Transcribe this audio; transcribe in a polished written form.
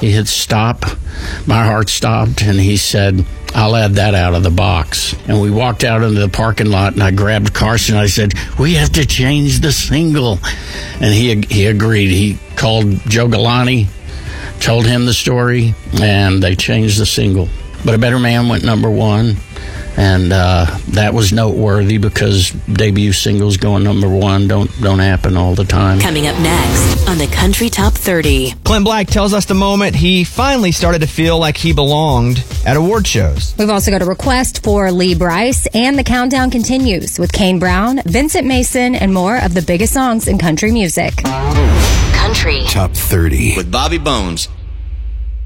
He hit stop. My heart stopped, and he said, I'll add that out of the box. And we walked out into the parking lot, and I grabbed Carson. I said, we have to change the single. And he agreed. He called Joe Galante, told him the story, and they changed the single. But A Better Man went number one. And that was noteworthy because debut singles going number one don't happen all the time. Coming up next on the Country Top 30. Clint Black tells us the moment he finally started to feel like he belonged at award shows. We've also got a request for Lee Brice, and the countdown continues with Kane Brown, Vincent Mason, and more of the biggest songs in country music. Country Top 30 with Bobby Bones.